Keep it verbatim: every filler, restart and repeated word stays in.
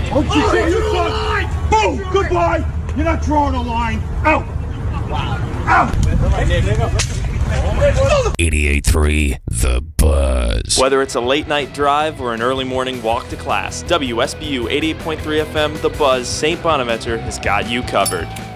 Oh, you see you line. Boom! Goodbye! You're not drawing a line. Out! Wow. Out! eighty-eight point three The Buzz. Whether it's a late night drive or an early morning walk to class, W S B U eighty-eight point three F M The Buzz Saint Bonaventure has got you covered.